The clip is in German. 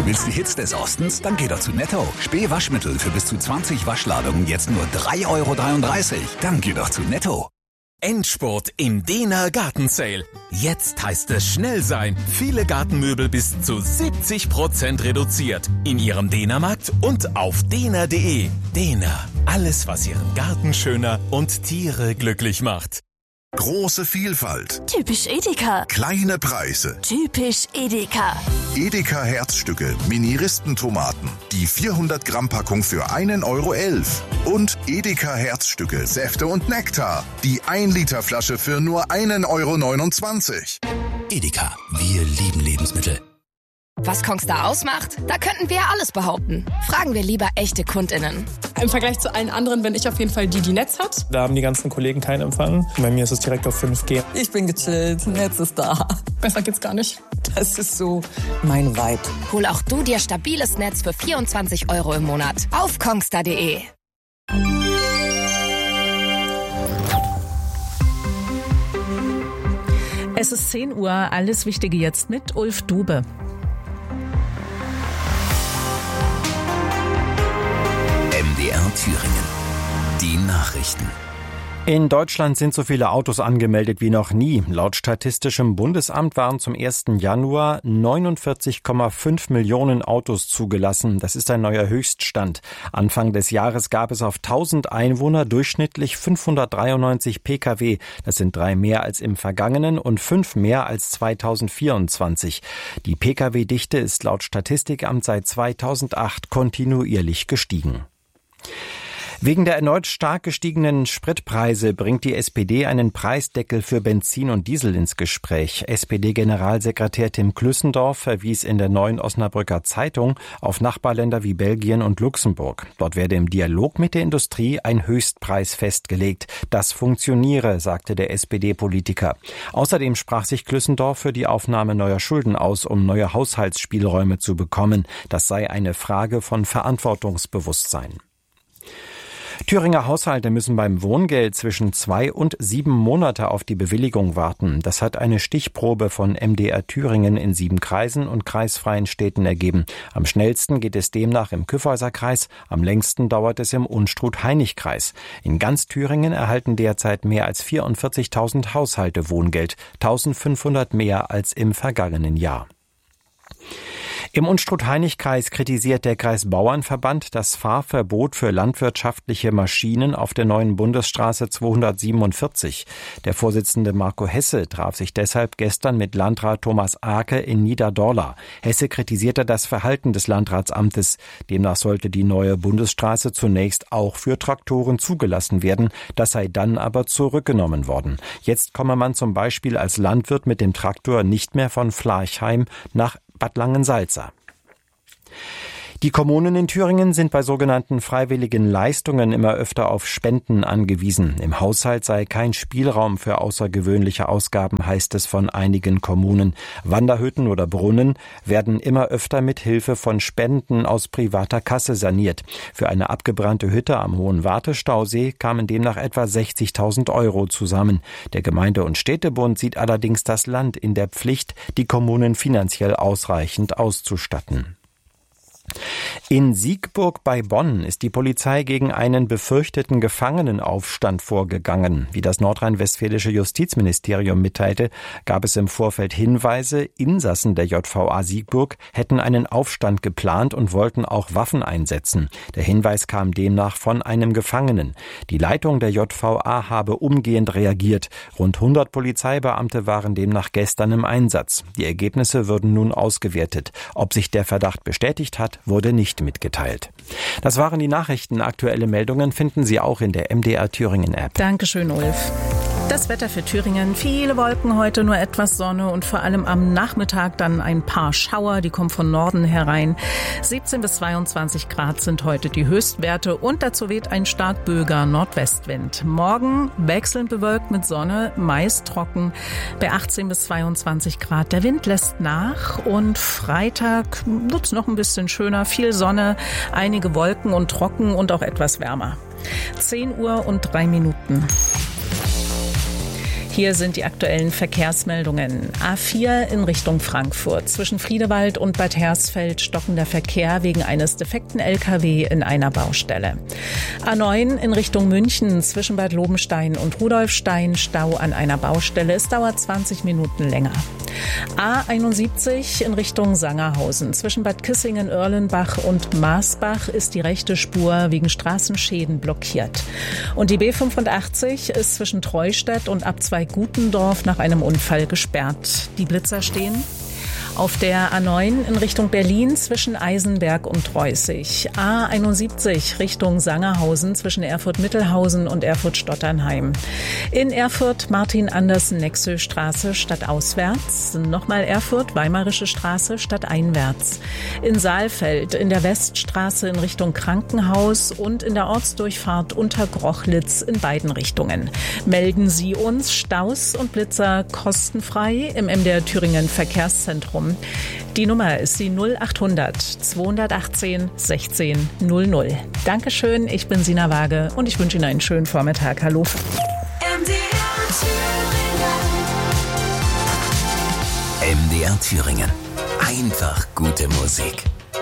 Willst die Hits des Ostens? Dann geh doch zu Netto. Spee Waschmittel für bis zu 20 Waschladungen jetzt nur 3,33 €. Dann geh doch zu Netto. Endspurt im Dehner Gartensale. Jetzt heißt es schnell sein. Viele Gartenmöbel bis zu 70% reduziert. In Ihrem Dehnermarkt und auf dehner.de. Dehner. Alles, was Ihren Garten schöner und Tiere glücklich macht. Große Vielfalt. Typisch Edeka. Kleine Preise. Typisch Edeka. Edeka Herzstücke, Mini-Ristentomaten. Die 400 Gramm Packung für 1,11 €. Und Edeka Herzstücke, Säfte und Nektar. Die 1 Liter Flasche für nur 1,29 €. Edeka, wir lieben Lebensmittel. Was Kongstar ausmacht? Da könnten wir ja alles behaupten. Fragen wir lieber echte KundInnen. Im Vergleich zu allen anderen bin ich auf jeden Fall die Netz hat. Da haben die ganzen Kollegen keinen Empfang. Bei mir ist es direkt auf 5G. Ich bin gechillt, Netz ist da. Besser geht's gar nicht. Das ist so mein Vibe. Hol auch du dir stabiles Netz für 24 € im Monat. Auf kongstar.de. Es ist 10 Uhr, alles Wichtige jetzt mit Ulf Dube. MDR Thüringen. Die Nachrichten. In Deutschland sind so viele Autos angemeldet wie noch nie. Laut Statistischem Bundesamt waren zum 1. Januar 49,5 Millionen Autos zugelassen. Das ist ein neuer Höchststand. Anfang des Jahres gab es auf 1000 Einwohner durchschnittlich 593 Pkw. Das sind 3 mehr als im vergangenen und 5 mehr als 2024. Die Pkw-Dichte ist laut Statistikamt seit 2008 kontinuierlich gestiegen. Wegen der erneut stark gestiegenen Spritpreise bringt die SPD einen Preisdeckel für Benzin und Diesel ins Gespräch. SPD-Generalsekretär Tim Klüssendorf verwies in der Neuen Osnabrücker Zeitung auf Nachbarländer wie Belgien und Luxemburg. Dort werde im Dialog mit der Industrie ein Höchstpreis festgelegt. Das funktioniere, sagte der SPD-Politiker. Außerdem sprach sich Klüssendorf für die Aufnahme neuer Schulden aus, um neue Haushaltsspielräume zu bekommen. Das sei eine Frage von Verantwortungsbewusstsein. Thüringer Haushalte müssen beim Wohngeld zwischen 2 und 7 Monate auf die Bewilligung warten. Das hat eine Stichprobe von MDR Thüringen in 7 Kreisen und kreisfreien Städten ergeben. Am schnellsten geht es demnach im Kyffhäuser-Kreis, am längsten dauert es im Unstrut-Heinig-Kreis. In ganz Thüringen erhalten derzeit mehr als 44.000 Haushalte Wohngeld, 1.500 mehr als im vergangenen Jahr. Im Unstrut-Heinig-Kreis kritisiert der Kreisbauernverband das Fahrverbot für landwirtschaftliche Maschinen auf der neuen Bundesstraße 247. Der Vorsitzende Marco Hesse traf sich deshalb gestern mit Landrat Thomas Aake in Niederdorla. Hesse kritisierte das Verhalten des Landratsamtes. Demnach sollte die neue Bundesstraße zunächst auch für Traktoren zugelassen werden. Das sei dann aber zurückgenommen worden. Jetzt komme man zum Beispiel als Landwirt mit dem Traktor nicht mehr von Flarchheim nach Bad Langensalza. Die Kommunen in Thüringen sind bei sogenannten freiwilligen Leistungen immer öfter auf Spenden angewiesen. Im Haushalt sei kein Spielraum für außergewöhnliche Ausgaben, heißt es von einigen Kommunen. Wanderhütten oder Brunnen werden immer öfter mit Hilfe von Spenden aus privater Kasse saniert. Für eine abgebrannte Hütte am Hohen Wartestausee kamen demnach etwa 60.000 € zusammen. Der Gemeinde- und Städtebund sieht allerdings das Land in der Pflicht, die Kommunen finanziell ausreichend auszustatten. In Siegburg bei Bonn ist die Polizei gegen einen befürchteten Gefangenenaufstand vorgegangen. Wie das nordrhein-westfälische Justizministerium mitteilte, gab es im Vorfeld Hinweise, Insassen der JVA Siegburg hätten einen Aufstand geplant und wollten auch Waffen einsetzen. Der Hinweis kam demnach von einem Gefangenen. Die Leitung der JVA habe umgehend reagiert. Rund 100 Polizeibeamte waren demnach gestern im Einsatz. Die Ergebnisse würden nun ausgewertet. Ob sich der Verdacht bestätigt hat, wurde nicht mitgeteilt. Das waren die Nachrichten. Aktuelle Meldungen finden Sie auch in der MDR Thüringen App. Dankeschön, Ulf. Das Wetter für Thüringen. Viele Wolken heute, nur etwas Sonne und vor allem am Nachmittag dann ein paar Schauer. Die kommen von Norden herein. 17 bis 22 Grad sind heute die Höchstwerte und dazu weht ein stark böiger Nordwestwind. Morgen wechselnd bewölkt mit Sonne, meist trocken bei 18 bis 22 Grad. Der Wind lässt nach und Freitag wird's noch ein bisschen schöner. Viel Sonne, einige Wolken und trocken und auch etwas wärmer. 10 Uhr und 3 Minuten. Hier sind die aktuellen Verkehrsmeldungen. A4 in Richtung Frankfurt. Zwischen Friedewald und Bad Hersfeld stockender Verkehr wegen eines defekten LKW in einer Baustelle. A9 in Richtung München. Zwischen Bad Lobenstein und Rudolfstein Stau an einer Baustelle. Es dauert 20 Minuten länger. A71 in Richtung Sangerhausen. Zwischen Bad Kissingen-Erlenbach und Marsbach ist die rechte Spur wegen Straßenschäden blockiert. Und die B85 ist zwischen Treustadt und Abzweig Gutendorf nach einem Unfall gesperrt. Die Blitzer stehen auf der A9 in Richtung Berlin zwischen Eisenberg und Treußig. A71 Richtung Sangerhausen zwischen Erfurt-Mittelhausen und Erfurt-Stotternheim. In Erfurt Martin-Andersen-Nexö-Straße stadtauswärts. Nochmal Erfurt Weimarische Straße stadteinwärts. In Saalfeld in der Weststraße in Richtung Krankenhaus und in der Ortsdurchfahrt unter Grochlitz in beiden Richtungen. Melden Sie uns Staus und Blitzer kostenfrei im MDR Thüringen Verkehrszentrum. Die Nummer ist die 0800 218 16 00. Dankeschön, ich bin Sina Waage und ich wünsche Ihnen einen schönen Vormittag. Hallo. MDR Thüringen. Einfach gute Musik.